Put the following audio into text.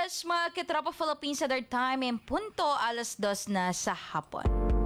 Yes, mga Kitropa Philippines at our time in punto, 2:00 na sa hapon.